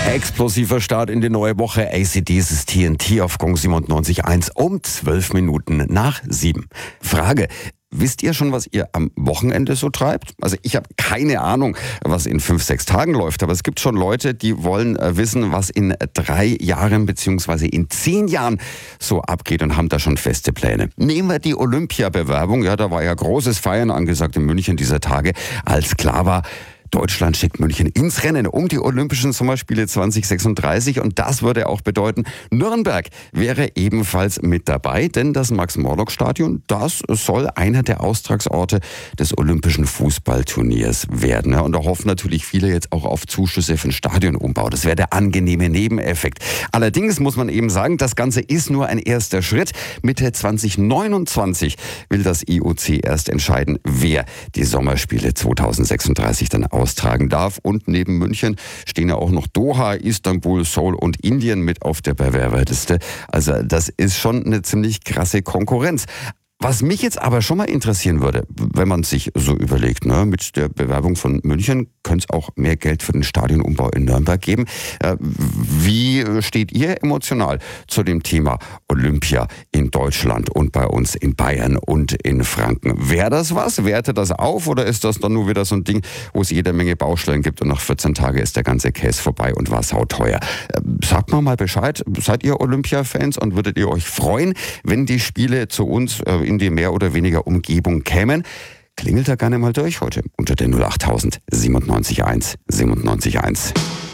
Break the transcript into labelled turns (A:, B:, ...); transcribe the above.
A: Explosiver Start in die neue Woche. AC/DC's TNT auf Gong 97.1 um 12 Minuten nach 7. Frage: Wisst ihr schon, was ihr am Wochenende so treibt? Also ich habe keine Ahnung, was in 5-6 Tagen läuft, aber es gibt schon Leute, die wollen wissen, was in 3 Jahren bzw. in 10 Jahren so abgeht und haben da schon feste Pläne. Nehmen wir die Olympiabewerbung. Ja, da war ja großes Feiern angesagt in München dieser Tage, als klar war, Deutschland schickt München ins Rennen um die Olympischen Sommerspiele 2036 und das würde auch bedeuten, Nürnberg wäre ebenfalls mit dabei, denn das Max-Morlock-Stadion, das soll einer der Austragsorte des Olympischen Fußballturniers werden. Ja, und da hoffen natürlich viele jetzt auch auf Zuschüsse für den Stadionumbau. Das wäre der angenehme Nebeneffekt. Allerdings muss man eben sagen, das Ganze ist nur ein erster Schritt. Mitte 2029 will das IOC erst entscheiden, wer die Sommerspiele 2036 dann austragen darf. Und neben München stehen ja auch noch Doha, Istanbul, Seoul und Indien mit auf der Bewerberliste. Also das ist schon eine ziemlich krasse Konkurrenz. Was mich jetzt aber schon mal interessieren würde, wenn man sich so überlegt, ne, mit der Bewerbung von München könnte es auch mehr Geld für den Stadionumbau in Nürnberg geben. Wie steht ihr emotional zu dem Thema Olympia in Deutschland und bei uns in Bayern und in Franken? Wäre das was? Wertet das auf oder ist das dann nur wieder so ein Ding, wo es jede Menge Baustellen gibt und nach 14 Tagen ist der ganze Case vorbei und war sauteuer? Sagt mal Bescheid, seid ihr Olympia-Fans und würdet ihr euch freuen, wenn die Spiele zu uns in die mehr oder weniger Umgebung kämen? Klingelt da gerne mal durch heute unter der 08000 97 1 97 1.